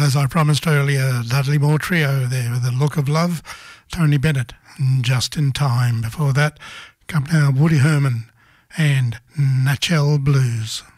as I promised earlier, Dudley Moore Trio there with The Look of Love, Tony Bennett, and Just in Time. Before that, come now Woody Herman and Natchell Blues.